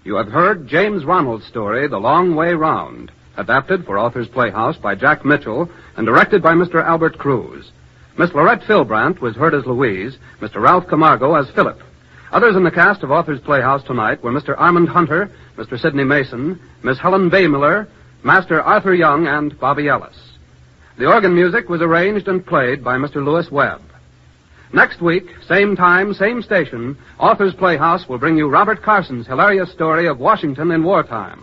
You have heard James Ronald's story, The Long Way Round, adapted for Authors Playhouse by Jack Mitchell and directed by Mr. Albert Cruz. Miss Lorette Philbrandt was heard as Louise, Mr. Ralph Camargo as Philip. Others in the cast of Authors Playhouse tonight were Mr. Armand Hunter, Mr. Sidney Mason, Miss Helen Baymiller, Master Arthur Young, and Bobby Ellis. The organ music was arranged and played by Mr. Lewis Webb. Next week, same time, same station, Authors Playhouse will bring you Robert Carson's hilarious story of Washington in wartime.